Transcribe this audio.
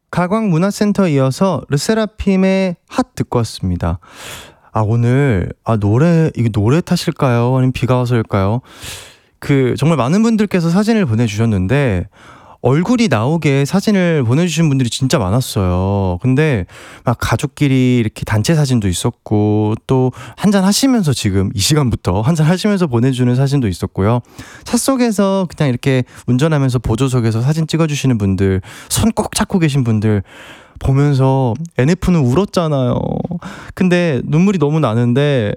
가광문화센터 이어서 르세라핌의 핫 듣고 왔습니다. 오늘 이게 노래 탓일까요? 아니면 비가 와서일까요? 정말 많은 분들께서 사진을 보내주셨는데 얼굴이 나오게 사진을 보내주신 분들이 진짜 많았어요. 근데 막 가족끼리 이렇게 단체 사진도 있었고, 또 한잔 하시면서 지금 이 시간부터 한잔 하시면서 보내주는 사진도 있었고요. 차 속에서 그냥 이렇게 운전하면서 보조석에서 사진 찍어주시는 분들, 손 꼭 잡고 계신 분들 보면서 NF는 울었잖아요. 근데 눈물이 너무 나는데